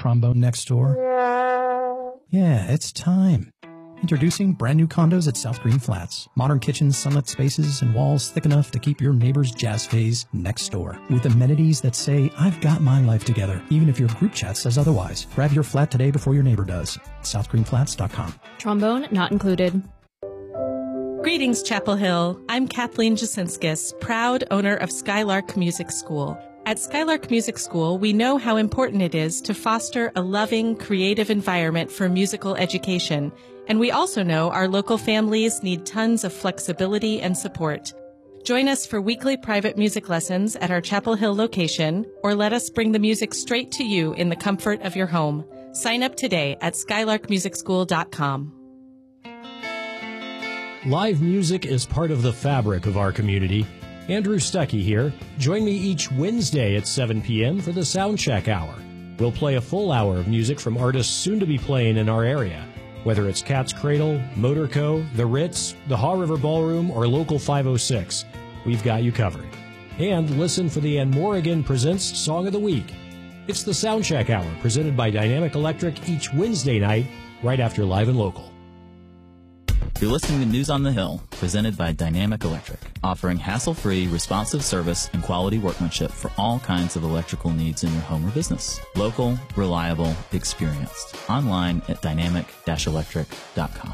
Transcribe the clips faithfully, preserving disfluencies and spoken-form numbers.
trombone next door? Yeah, it's time. Introducing brand new condos at South Green Flats. Modern kitchens, sunlit spaces, and walls thick enough to keep your neighbor's jazz phase next door. With amenities that say, I've got my life together, even if your group chat says otherwise. Grab your flat today before your neighbor does. south green flats dot com. Trombone not included. Greetings, Chapel Hill. I'm Kathleen Jasinskis, proud owner of Skylark Music School. At Skylark Music School, we know how important it is to foster a loving, creative environment for musical education. And we also know our local families need tons of flexibility and support. Join us for weekly private music lessons at our Chapel Hill location, or let us bring the music straight to you in the comfort of your home. Sign up today at skylark music school dot com. Live music is part of the fabric of our community. Andrew Stuckey here. Join me each Wednesday at seven p.m. for the Soundcheck Hour. We'll play a full hour of music from artists soon to be playing in our area. Whether it's Cat's Cradle, Motorco, The Ritz, the Haw River Ballroom, or Local five oh six, we've got you covered. And listen for the Ann Morrigan Presents Song of the Week. It's the Soundcheck Hour, presented by Dynamic Electric each Wednesday night, right after Live and Local. You're listening to News on the Hill, presented by Dynamic Electric, offering hassle-free, responsive service and quality workmanship for all kinds of electrical needs in your home or business. Local, reliable, experienced. Online at dynamic dash electric dot com.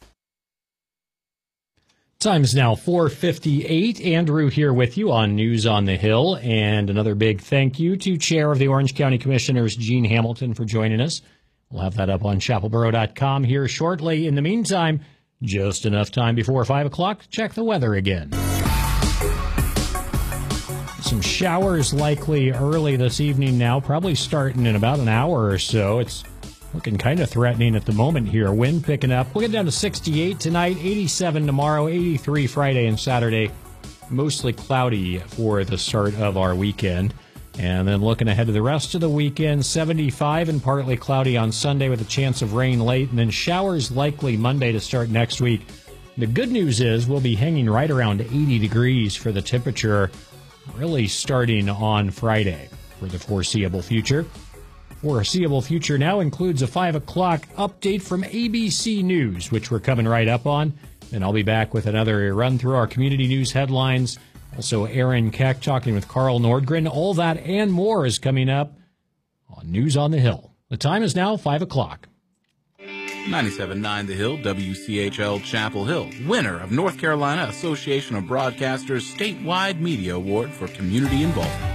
Time is now four fifty-eight. Andrew here with you on News on the Hill, and another big thank you to Chair of the Orange County Commissioners, Gene Hamilton, for joining us. We'll have that up on chapel borough dot com here shortly. In the meantime, just enough time before five o'clock to check the weather again. Some showers likely early this evening now, probably starting in about an hour or so. It's looking kind of threatening at the moment here. Wind picking up. We'll get down to sixty-eight tonight, eighty-seven tomorrow, eighty-three Friday and Saturday. Mostly cloudy for the start of our weekend. And then looking ahead to the rest of the weekend, seventy-five and partly cloudy on Sunday with a chance of rain late, and then showers likely Monday to start next week. The good news is we'll be hanging right around eighty degrees for the temperature, really starting on Friday for the foreseeable future. Foreseeable future now includes a five o'clock update from A B C News, which we're coming right up on. And I'll be back with another run through our community news headlines. Also, Aaron Keck talking with Carl Nordgren. All that and more is coming up on News on the Hill. The time is now five o'clock. ninety-seven point nine The Hill, W C H L Chapel Hill, winner of North Carolina Association of Broadcasters Statewide Media Award for Community Involvement.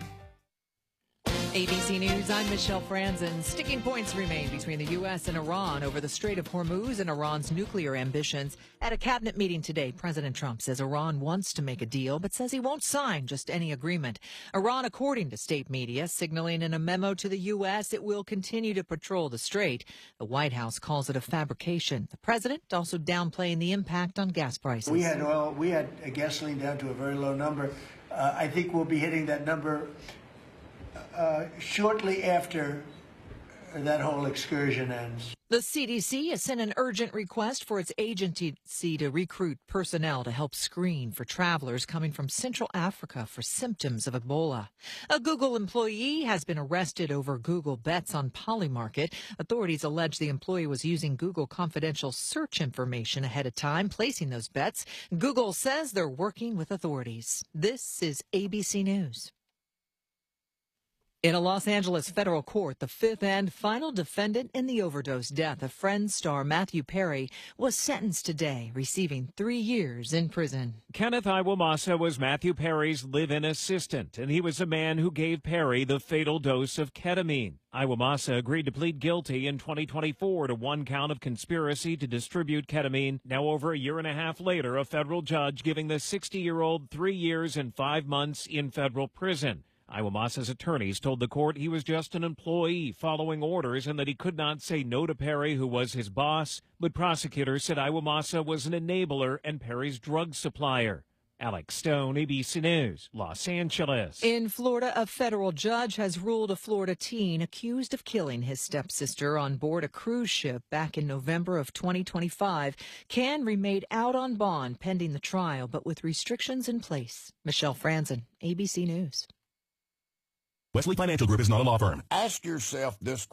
A B C News, I'm Michelle Franzen. Sticking points remain between the U S and Iran over the Strait of Hormuz and Iran's nuclear ambitions. At a cabinet meeting today, President Trump says Iran wants to make a deal, but says he won't sign just any agreement. Iran, according to state media, signaling in a memo to the U S it will continue to patrol the strait. The White House calls it a fabrication. The president also downplaying the impact on gas prices. We had oil, we had gasoline down to a very low number. Uh, I think we'll be hitting that number Uh, shortly after that whole excursion ends. The C D C has sent an urgent request for its agency to recruit personnel to help screen for travelers coming from Central Africa for symptoms of Ebola. A Google employee has been arrested over Google bets on Polymarket. Authorities allege the employee was using Google confidential search information ahead of time, placing those bets. Google says they're working with authorities. This is A B C News. In a Los Angeles federal court, the fifth and final defendant in the overdose death of Friends star Matthew Perry was sentenced today, receiving three years in prison. Kenneth Iwamasa was Matthew Perry's live-in assistant, and he was the man who gave Perry the fatal dose of ketamine. Iwamasa agreed to plead guilty in twenty twenty-four to one count of conspiracy to distribute ketamine. Now, over a year and a half later, a federal judge giving the sixty-year-old three years and five months in federal prison. Iwamasa's attorneys told the court he was just an employee following orders and that he could not say no to Perry, who was his boss. But prosecutors said Iwamasa was an enabler and Perry's drug supplier. Alex Stone, A B C News, Los Angeles. In Florida, a federal judge has ruled a Florida teen accused of killing his stepsister on board a cruise ship back in November of twenty twenty-five can remain out on bond pending the trial, but with restrictions in place. Michelle Franzen, A B C News. Wesley Financial Group is not a law firm. Ask yourself this